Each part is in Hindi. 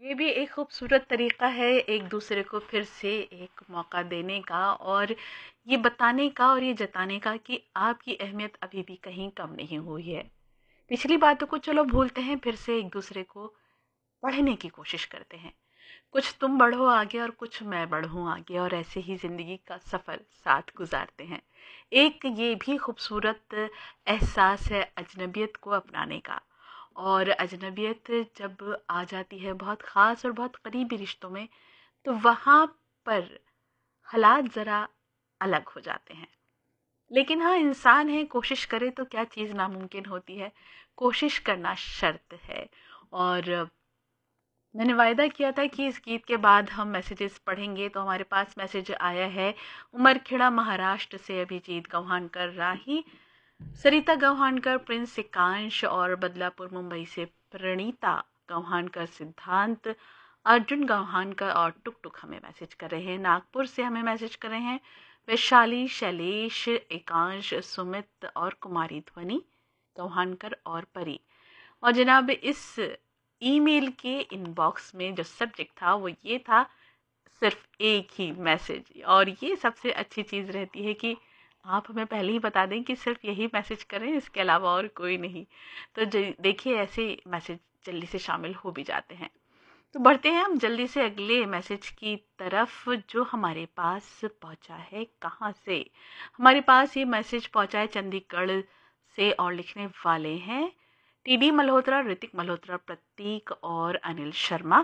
ये भी एक खूबसूरत तरीका है एक दूसरे को फिर से एक मौका देने का और ये बताने का और ये जताने का कि आपकी अहमियत अभी भी कहीं कम नहीं हुई है। पिछली बातों को चलो भूलते हैं, फिर से एक दूसरे को पढ़ने की कोशिश करते हैं। कुछ तुम बढ़ो आगे और कुछ मैं बढ़ूँ आगे, और ऐसे ही ज़िंदगी का सफ़र साथ गुजारते हैं। एक ये भी खूबसूरत एहसास है अजनबियत को अपनाने का। और अजनबियत जब आ जाती है बहुत ख़ास और बहुत करीबी रिश्तों में, तो वहाँ पर हालात ज़रा अलग हो जाते हैं। लेकिन हाँ, इंसान है, कोशिश करे तो क्या चीज़ नामुमकिन होती है। कोशिश करना शर्त है। और मैंने वायदा किया था कि इस गीत के बाद हम मैसेजेस पढ़ेंगे, तो हमारे पास मैसेज आया है उमरखेड़ा महाराष्ट्र से अभिजीत गौहानकर राही, सरिता गौहानकर, प्रिंस एकांश और बदलापुर मुंबई से प्रणीता गौहानकर, सिद्धांत, अर्जुन गौहानकर और टुक टुक हमें मैसेज कर रहे हैं। नागपुर से हमें मैसेज कर रहे हैं वैशाली, शैलेश, एकांश, सुमित और कुमारी ध्वनि गौहानकर और परी। और जनाब, इस ईमेल के इनबॉक्स में जो सब्जेक्ट था वो ये था, सिर्फ एक ही मैसेज। और ये सबसे अच्छी चीज़ रहती है कि आप हमें पहले ही बता दें कि सिर्फ यही मैसेज करें, इसके अलावा और कोई नहीं। तो देखिए, ऐसे मैसेज जल्दी से शामिल हो भी जाते हैं। तो बढ़ते हैं हम जल्दी से अगले मैसेज की तरफ जो हमारे पास पहुंचा है। कहाँ से हमारे पास ये मैसेज पहुंचा है? चंडीगढ़ से। और लिखने वाले हैं टीडी मल्होत्रा, ऋतिक मल्होत्रा, प्रतीक और अनिल शर्मा।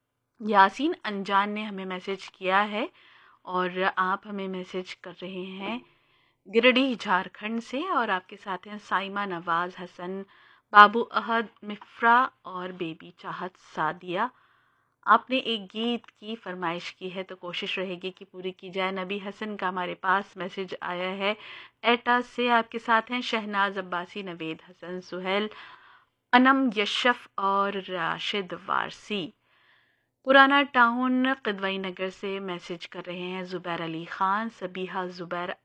यासीन अनजान ने हमें मैसेज किया है और आप हमें मैसेज कर रहे हैं गिरिडीह झारखंड से। और आपके साथ हैं साइमा, नवाज, हसन, बाबू अहद, मिफ्रा और बेबी चाहत सादिया। आपने एक गीत की फरमाइश की है तो कोशिश रहेगी कि पूरी की जाए। नबी हसन का हमारे पास मैसेज आया है एटा से। आपके साथ हैं शहनाज अब्बासी, नवेद हसन, सुहेल, अनम, यशफ और राशिद वारसी। पुराना टाउन किदवई नगर से मैसेज कर रहे हैं ज़ुबैर अली ख़ान, सबीहा ज़ुबैर,